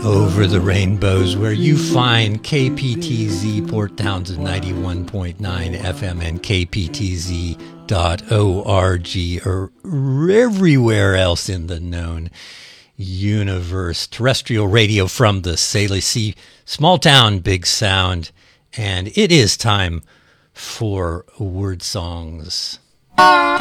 Over the rainbows, where you find KPTZ Port Townsend 91.9 FM and KPTZ.org, or everywhere else in the known universe. Terrestrial radio from the Saley Sea, small town, big sound. And it is time for Word Songs.